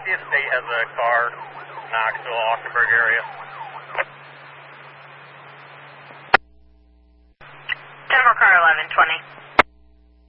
see if State has a car, Knoxville, Augsburg area. Denver car 1120.